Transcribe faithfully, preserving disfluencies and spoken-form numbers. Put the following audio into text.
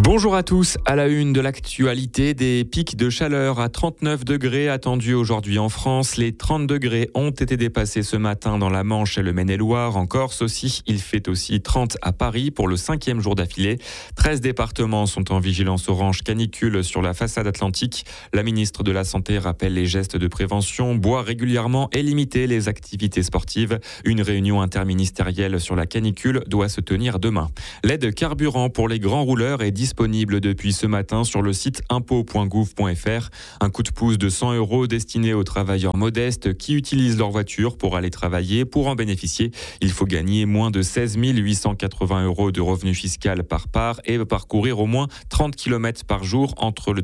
Bonjour à tous, à la une de l'actualité, des pics de chaleur à trente-neuf degrés attendus aujourd'hui en France. Les trente degrés ont été dépassés ce matin dans la Manche et le Maine-et-Loire. En Corse aussi, il fait aussi trente à Paris pour le cinquième jour d'affilée. treize départements sont en vigilance orange canicule sur la façade atlantique. La ministre de la Santé rappelle les gestes de prévention, boire régulièrement et limiter les activités sportives. Une réunion interministérielle sur la canicule doit se tenir demain. L'aide carburant pour les grands rouleurs est disponible depuis ce matin sur le site impôt point gouv point f r. Un coup de pouce de cent euros destiné aux travailleurs modestes qui utilisent leur voiture pour aller travailler. Pour en bénéficier, il faut gagner moins de seize mille huit cent quatre-vingts euros de revenu fiscal par part et parcourir au moins trente kilomètres par jour entre le